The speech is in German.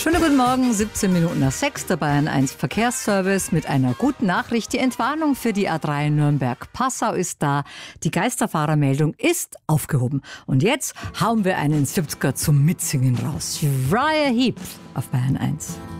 Schönen guten Morgen, 17 Minuten nach 6, der Bayern 1 Verkehrsservice mit einer guten Nachricht. Die Entwarnung für die A3 Nürnberg-Passau ist da. Die Geisterfahrermeldung ist aufgehoben. Und jetzt hauen wir einen 70er zum Mitsingen raus. Uriah Heep auf Bayern 1.